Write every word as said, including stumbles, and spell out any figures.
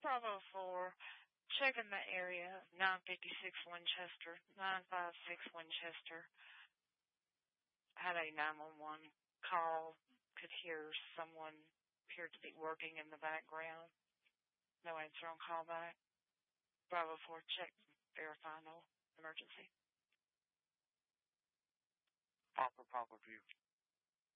Bravo four, checking the area, nine fifty-six Winchester, nine five six Winchester. Had a nine one one call, could hear someone appeared to be working in the background. No answer on callback. Bravo four, check, verify, no emergency. Papa, Papa View.